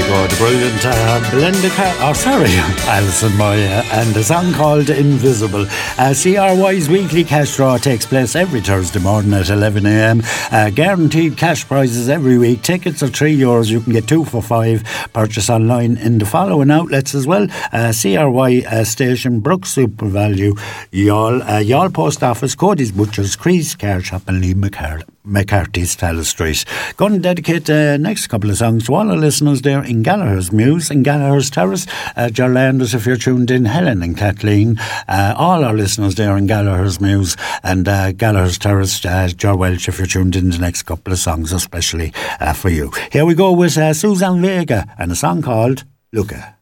go, the brilliant Alison Moya, and a song called Invisible. CRY's weekly cash draw takes place every Thursday morning at 11 a.m. Guaranteed cash prizes every week. Tickets are €3. You can get 2 for €5. Purchase online in the following outlets as well. CRY station, Brooks Super Value, Youghal Post Office, Cody's Butchers, Crease Car Shop, and Lee McCarthy's Taylor Street. Going to dedicate the next couple of songs to all our listeners there in Gallagher's Mews and Gallagher's Terrace. Jarlanders, if you're tuned in, Helen and Kathleen, all our listeners there in Gallagher's Mews and Gallagher's Terrace, Jar Welch, if you're tuned in the next couple of songs, especially for you. Here we go with Suzanne Vega and a song called Luca.